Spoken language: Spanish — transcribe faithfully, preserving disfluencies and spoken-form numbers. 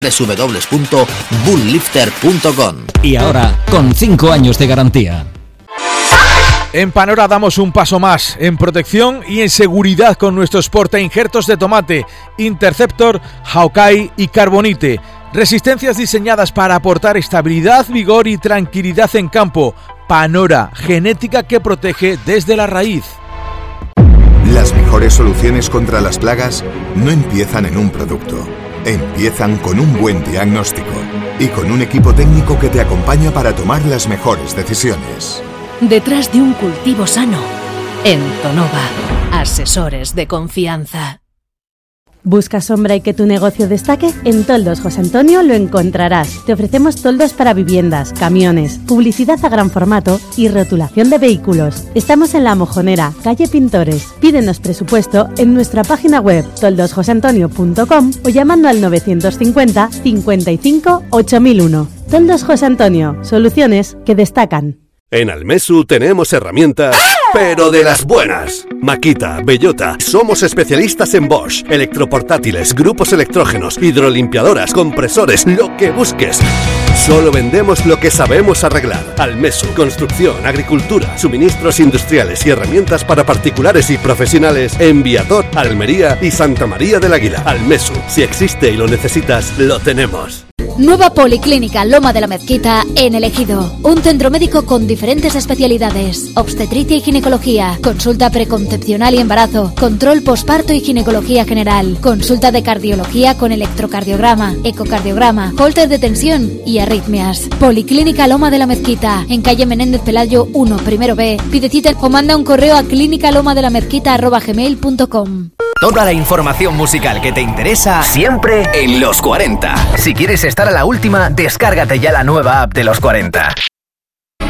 doble u doble u doble u punto bullifter punto com. Y ahora, con cinco años de garantía. En Panora damos un paso más en protección y en seguridad con nuestros portainjertos de tomate Interceptor, Hawkeye y Carbonite. Resistencias diseñadas para aportar estabilidad, vigor y tranquilidad en campo. Panora, genética que protege desde la raíz. Las mejores soluciones contra las plagas no empiezan en un producto. Empiezan con un buen diagnóstico y con un equipo técnico que te acompaña para tomar las mejores decisiones. Detrás de un cultivo sano, en Tonova, asesores de confianza. ¿Buscas sombra y que tu negocio destaque? En Toldos José Antonio lo encontrarás. Te ofrecemos toldos para viviendas, camiones, publicidad a gran formato y rotulación de vehículos. Estamos en La Mojonera, calle Pintores. Pídenos presupuesto en nuestra página web toldos josé antonio punto com o llamando al novecientos cincuenta cincuenta y cinco ocho mil uno. Toldos José Antonio, soluciones que destacan. En Almesu tenemos herramientas, pero de las buenas. Makita, Bellota, somos especialistas en Bosch, electroportátiles, grupos electrógenos, hidrolimpiadoras, compresores, lo que busques. Solo vendemos lo que sabemos arreglar. Almesu, construcción, agricultura, suministros industriales y herramientas para particulares y profesionales en Viator, Almería y Santa María del Águila. Almesu, si existe y lo necesitas, lo tenemos. Nueva Policlínica Loma de la Mezquita en El Ejido. Un centro médico con diferentes especialidades: obstetricia y ginecología, consulta preconcepcional y embarazo, control posparto y ginecología general, consulta de cardiología con electrocardiograma, ecocardiograma, holter de tensión y arritmias. Policlínica Loma de la Mezquita, en calle Menéndez Pelayo uno, primero B. Pide cita o manda un correo a clínica loma de la mezquita arroba gmail punto com. Toda la información musical que te interesa siempre en Los cuarenta. Si quieres estar a la última, descárgate ya la nueva app de Los cuarenta.